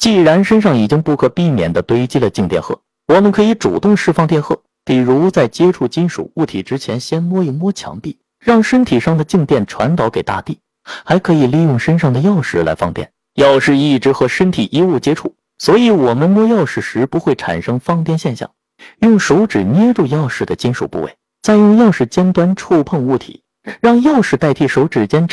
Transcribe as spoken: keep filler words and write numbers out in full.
既然身上已经不可避免地堆积了静电荷，我们可以主动释放电荷，比如在接触金属物体之前先摸一摸墙壁，让身体上的静电传导给大地。还可以利用身上的钥匙来放电，钥匙一直和身体衣物接触，所以我们摸钥匙时不会产生放电现象。用手指捏住钥匙的金属部位，再用钥匙尖端触碰物体，让钥匙代替手指尖